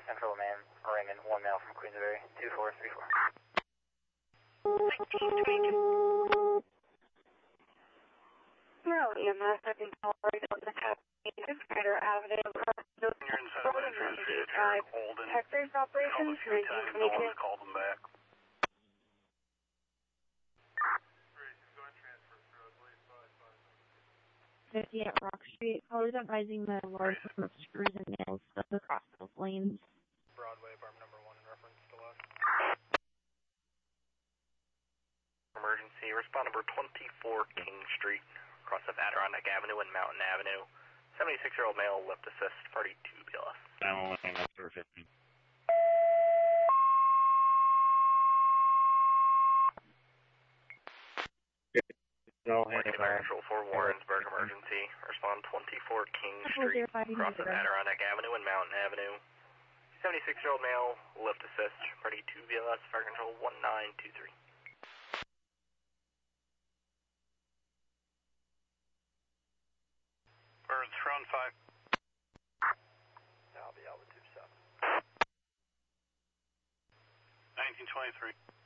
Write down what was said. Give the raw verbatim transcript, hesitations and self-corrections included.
Central Man, Raymond, one male from Queensbury, two four three four. No, E M S, I can tolerate on the Spider Avenue, You're inside of Andrews Drive, Holden. Texas operations, Called a few times, no one's called them back. fifty at Rock Street. Callers advising the large number of screws and nails stuck across both lanes. Broadway, apartment number one, in reference to left. Emergency, respond number twenty-four King Street, across of Adirondack Avenue and Mountain Avenue. seventy-six-year-old male, left assist, party two B L S. nine one one, after fifteen. Control for Warrensburg emergency. Respond twenty-four King Street, across of Adirondack Avenue and Mountain Avenue. seventy-six-year-old male, lift assist, party two B L S, fire control one nine two three. Birds, front five. I'll be altitude seven. nineteen twenty-three.